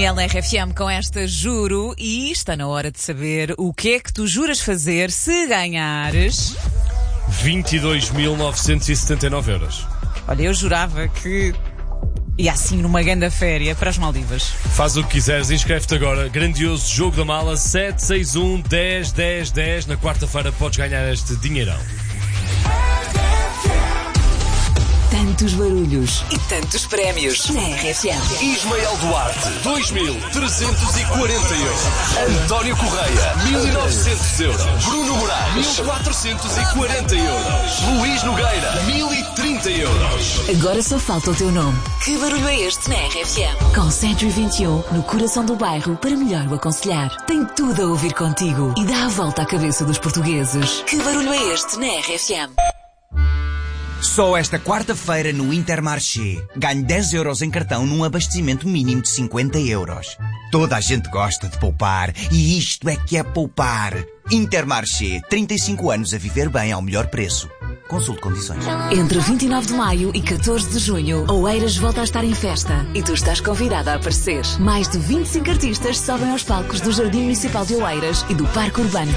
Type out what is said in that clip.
Daniel na RFM com esta Juro e está na hora de saber o que é que tu juras fazer se ganhares 22.979 euros. Olha, eu jurava que ia assim numa grande féria para as Maldivas. Faz o que quiseres, inscreve-te agora. Grandioso Jogo da Mala 761 10 10 10. Na quarta-feira podes ganhar este dinheirão. Tantos barulhos e tantos prémios na RFM. Ismael Duarte, 2.340 euros. António Correia, 1.900 euros. Bruno Moraes, 1.440 euros. Luís Nogueira, 1.030 euros. Agora só falta o teu nome. Que barulho é este na RFM? Com Century 21, no coração do bairro, para melhor o aconselhar. Tem tudo a ouvir contigo e dá a volta à cabeça dos portugueses. Que barulho é este na RFM? Só esta quarta-feira no Intermarché. Ganhe 10 euros em cartão num abastecimento mínimo de 50 euros. Toda a gente gosta de poupar e isto é que é poupar. Intermarché, 35 anos a viver bem ao melhor preço. Consulte condições. Entre 29 de maio e 14 de junho, Oeiras volta a estar em festa e tu estás convidada a aparecer. Mais de 25 artistas sobem aos palcos do Jardim Municipal de Oeiras e do Parque Urbano